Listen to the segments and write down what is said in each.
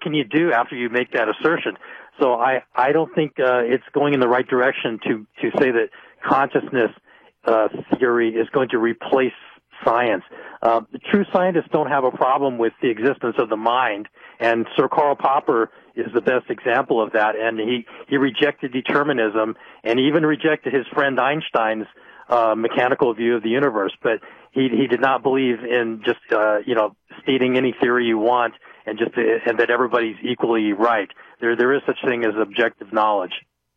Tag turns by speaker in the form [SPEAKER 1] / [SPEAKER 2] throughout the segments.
[SPEAKER 1] what can you do after you make that assertion? So I don't think it's going in the right direction to say that consciousness theory is going to replace science. The true scientists don't have a problem with the existence of the mind, and Sir Karl Popper is the best example of that, and he rejected determinism and even rejected his friend Einstein's mechanical view of the universe, but he did not believe in just stating any theory you want and that everybody's equally right. There is such thing as objective knowledge.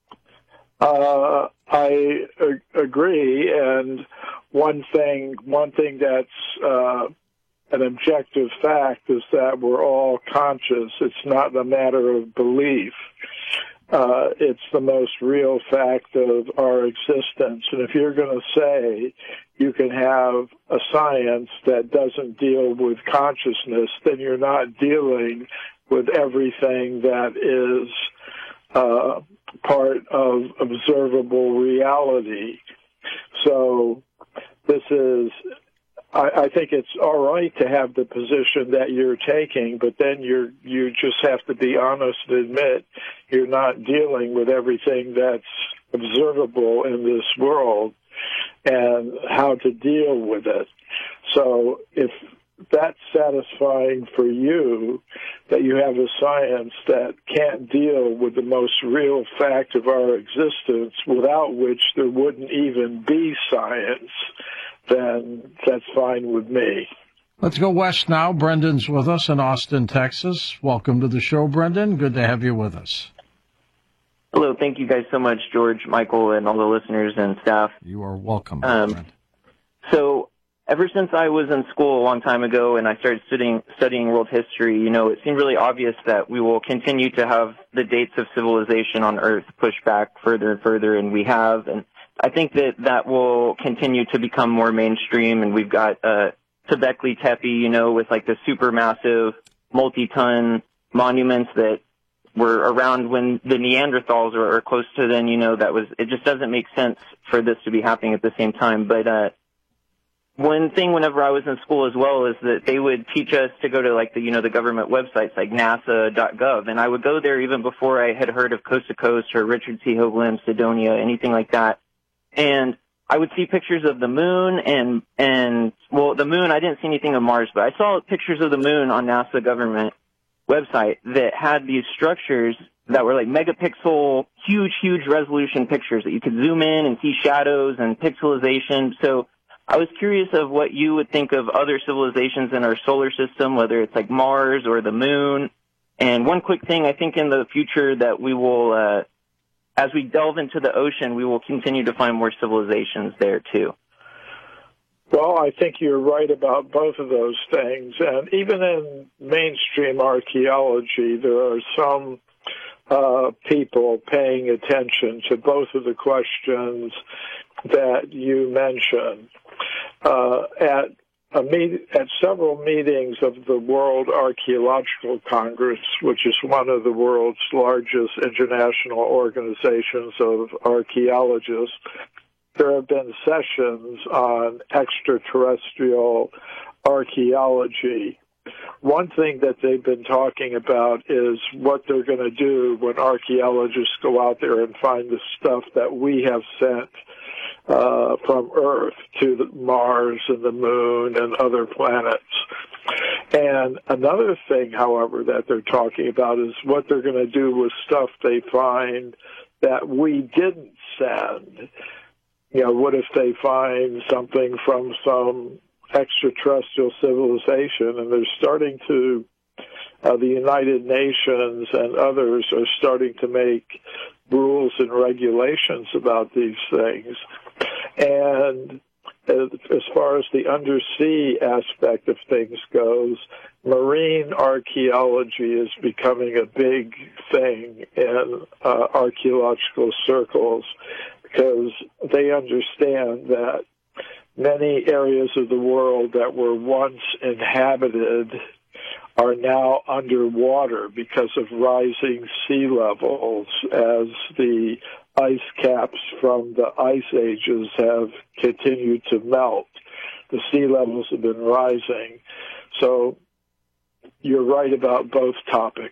[SPEAKER 2] I agree, and one thing that's an objective fact is that we're all conscious. It's not a matter of belief. It's the most real fact of our existence. And if you're going to say you can have a science that doesn't deal with consciousness, then you're not dealing with everything that is part of observable reality. So this is, I think it's all right to have the position that you're taking, but then you just have to be honest and admit you're not dealing with everything that's observable in this world and how to deal with it. So if that's satisfying for you, that you have a science that can't deal with the most real fact of our existence, without which there wouldn't even be science, then that's fine with me.
[SPEAKER 3] Let's go west now. Brendan's with us in Austin, Texas. Welcome to the show, Brendan. Good to have you with us.
[SPEAKER 4] Hello. Thank you guys so much, George, Michael, and all the listeners and staff.
[SPEAKER 3] You are welcome, Brendan.
[SPEAKER 4] So ever since I was in school a long time ago and I started studying world history, it seemed really obvious that we will continue to have the dates of civilization on Earth pushed back further and further, and we have. And I think that will continue to become more mainstream, and we've got Göbekli Tepe, with like the supermassive multi-ton monuments that were around when the Neanderthals were close to then, it just doesn't make sense for this to be happening at the same time. But one thing whenever I was in school as well is that they would teach us to go to like the government websites like nasa.gov, and I would go there even before I had heard of Coast to Coast or Richard C. Hoagland, Cydonia, anything like that. And I would see pictures of the moon and the moon, I didn't see anything of Mars, but I saw pictures of the moon on NASA government website that had these structures that were like megapixel, huge resolution pictures that you could zoom in and see shadows and pixelization. So I was curious of what you would think of other civilizations in our solar system, whether it's like Mars or the moon. And one quick thing, I think in the future that we will, as we delve into the ocean, we will continue to find more civilizations there, too.
[SPEAKER 2] Well, I think you're right about both of those things. And even in mainstream archaeology, there are some people paying attention to both of the questions that you mentioned. At several meetings of the World Archaeological Congress, which is one of the world's largest international organizations of archaeologists, there have been sessions on extraterrestrial archaeology. One thing that they've been talking about is what they're going to do when archaeologists go out there and find the stuff that we have sent from Earth to Mars and the Moon and other planets. And another thing, however, that they're talking about is what they're going to do with stuff they find that we didn't send. What if they find something from some extraterrestrial civilization, and they're starting to, the United Nations and others are starting to make rules and regulations about these things. And as far as the undersea aspect of things goes, marine archaeology is becoming a big thing in archaeological circles, because they understand that many areas of the world that were once inhabited are now underwater because of rising sea levels as the ice caps from the ice ages have continued to melt. The sea levels have been rising. So you're right about both topics.